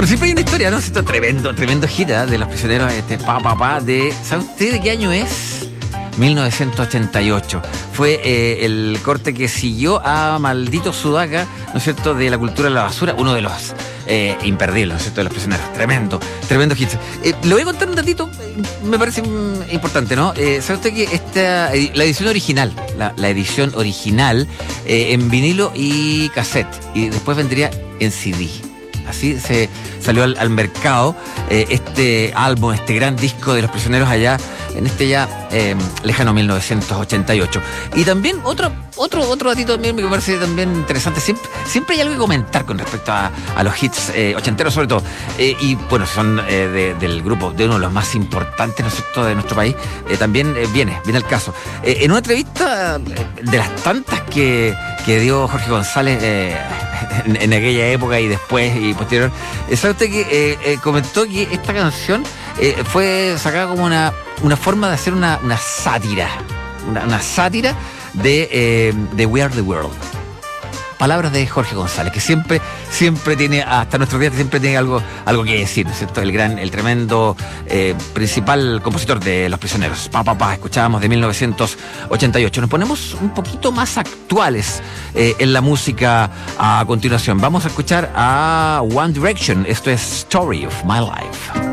Bueno, siempre hay una historia, ¿no? Esto tremendo hit de Los Prisioneros, de... ¿Sabe usted de qué año es? 1988. Fue el corte que siguió a Maldito Sudaca, ¿no es cierto?, de La Cultura de la Basura, uno de los imperdibles, ¿no es cierto?, de Los Prisioneros. Tremendo hit. Le voy a contar un datito, me parece importante, ¿no? ¿Sabe usted que la edición original, la edición original en vinilo y cassette, y después vendría en CD? Así se salió al mercado este álbum, este gran disco de Los Prisioneros allá en este ya lejano 1988. Y también otro datito también me parece también interesante. Siempre hay algo que comentar con respecto a los hits ochenteros, sobre todo. Y bueno, son del grupo, de uno de los más importantes, ¿no es cierto?, de nuestro país. También viene al caso. En una entrevista de las tantas que dio Jorge González en aquella época y después y posterior, ¿sabe usted que comentó que esta canción fue sacada como una forma de hacer una sátira, una sátira de We Are the World? Palabras de Jorge González, que siempre tiene, hasta nuestros días, siempre tiene algo que decir, ¿no es cierto? El tremendo principal compositor de Los Prisioneros. Escuchábamos de 1988. Nos ponemos un poquito más actuales en la música a continuación. Vamos a escuchar a One Direction. Esto es Story of My Life.